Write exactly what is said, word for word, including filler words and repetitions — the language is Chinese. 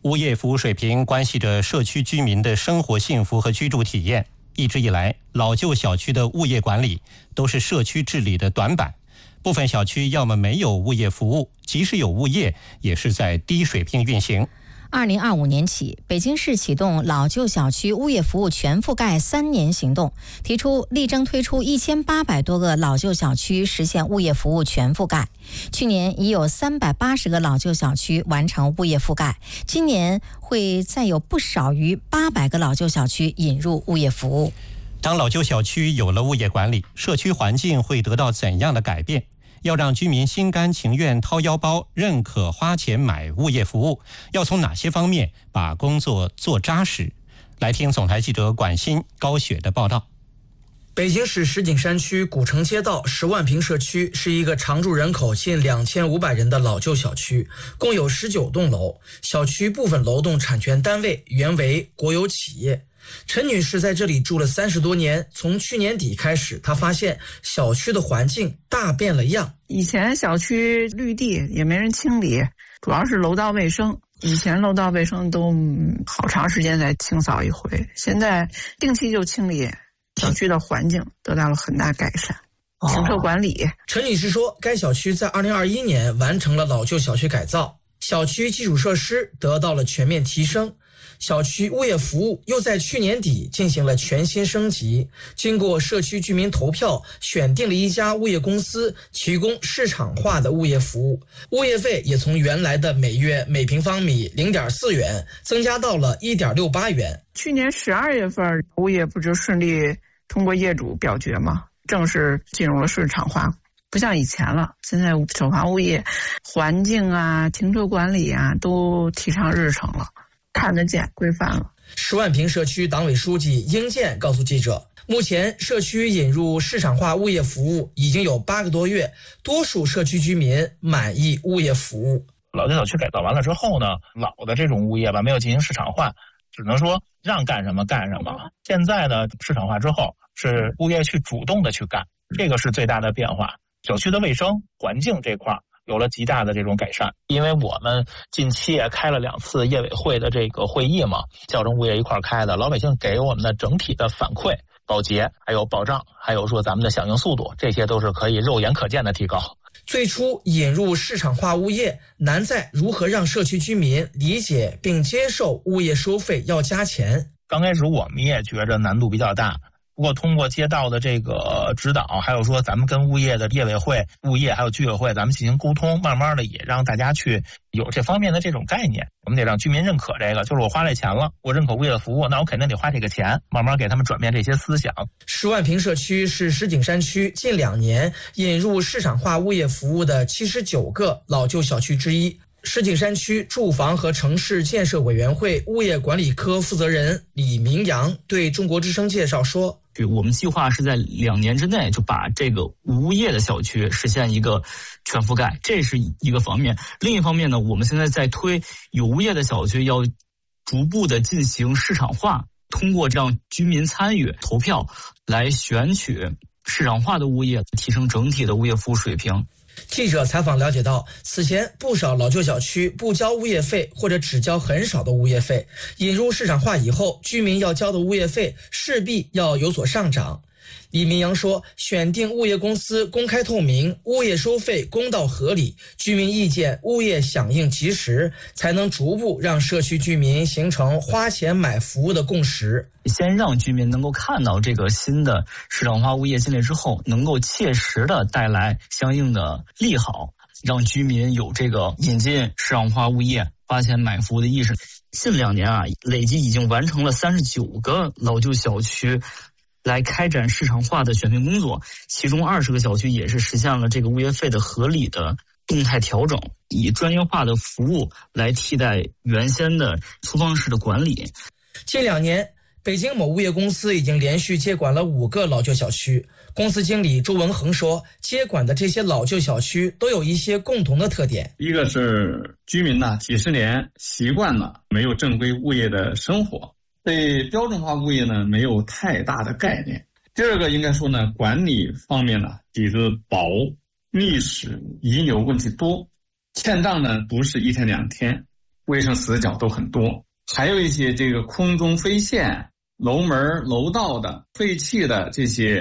物业服务水平关系着社区居民的生活幸福和居住体验。一直以来，老旧小区的物业管理都是社区治理的短板，部分小区要么没有物业服务，即使有物业，也是在低水平运行。 二零二五年起，北京市启动老旧小区物业服务全覆盖三年行动，提出力争推出一千八百多个老旧小区实现物业服务全覆盖。去年已有三百八十个老旧小区完成物业覆盖，今年会再有不少于八百个老旧小区引入物业服务。 当老旧小区有了物业管理，社区环境会得到怎样的改变？要让居民心甘情愿掏腰包，认可花钱买物业服务，要从哪些方面把工作做扎实？来听总台记者管欣、高雪的报道。 北京市石景山区古城街道十万平社区是一个常住人口近两千五百人的老旧小区，共有十九栋楼，小区部分楼栋产权单位原为国有企业。陈女士在这里住了三十多年，从去年底开始，她发现小区的环境大变了样。 以前小区绿地也没人清理，主要是楼道卫生。以前楼道卫生都好长时间才清扫一回，现在定期就清理，小区的环境得到了很大改善。停车管理， 陈女士说，该小区在二零二一年完成了老旧小区改造，小区基础设施得到了全面提升。小区物业服务又在去年底进行了全新升级，经过社区居民投票，选定了一家物业公司提供市场化的物业服务，物业费也从原来的每月每平方米 零点四元增加到了 一点六八元。 去年十二月份，物业不就顺利通过业主表决吗？正式进入了市场化。不像以前了，现在首发物业环境啊、停车管理啊都提上日程了，看得见规范了。 十万平社区党委书记英建告诉记者，目前社区引入市场化物业服务已经有八个多月，多数社区居民满意物业服务。 老旧小区改造完了之后呢，老的这种物业吧没有进行市场化，只能说让干什么干什么。现在呢，市场化之后是物业去主动的去干，这个是最大的变化。小区的卫生环境这块有了极大的这种改善，因为我们近期也开了两次业委会的这个会议嘛，叫上物业一块开的，老百姓给我们的整体的反馈、保洁还有保障，还有说咱们的响应速度，这些都是可以肉眼可见的提高。 最初引入市场化物业，难在如何让社区居民理解并接受物业收费要加钱。 刚开始我们也觉着难度比较大，不过通过街道的这个指导，还有说咱们跟物业的业委会、物业还有居委会咱们进行沟通，慢慢的也让大家去有这方面的这种概念。我们得让居民认可这个，就是我花这钱了，我认可物业的服务，那我肯定得花这个钱，慢慢给他们转变这些思想。 十万平社区是石景山区近两年引入市场化物业服务的七十九个老旧小区之一。石景山区住房和城市建设委员会物业管理科负责人李明阳对中国之声介绍说， 我们计划是在两年之内就把这个无物业的小区实现一个全覆盖，这是一个方面。另一方面呢，我们现在在推有物业的小区要逐步的进行市场化，通过让居民参与投票来选取市场化的物业，提升整体的物业服务水平。 记者采访了解到，此前不少老旧小区不交物业费或者只交很少的物业费，引入市场化以后，居民要交的物业费势必要有所上涨。李明阳说，选定物业公司公开透明，物业收费公道合理，居民意见物业响应及时，才能逐步让社区居民形成花钱买服务的共识。 先让居民能够看到这个新的市场化物业进来之后，能够切实的带来相应的利好，让居民有这个引进市场化物业花钱买服务的意识。近两年啊，累计已经完成了三十九个老旧小区来开展市场化的选定工作，其中二十个小区也是实现了这个物业费的合理的动态调整，以专业化的服务来替代原先的粗放式的管理。 近两年，北京某物业公司已经连续接管了五个老旧小区。公司经理周文恒说，接管的这些老旧小区都有一些共同的特点。 一个是居民呢几十年习惯了没有正规物业的生活，对标准化物业呢没有太大的概念。第二个应该说呢，管理方面呢底子薄，历史遗留问题多，欠账呢不是一天两天， 卫生死角都很多，还有一些这个空中飞线、楼门楼道的废弃的这些